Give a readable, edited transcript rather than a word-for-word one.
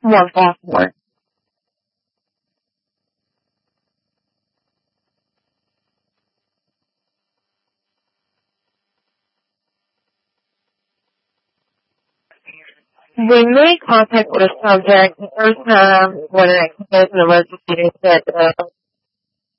more sophomore. We made contact with the subject the first time when it was an emergency. They said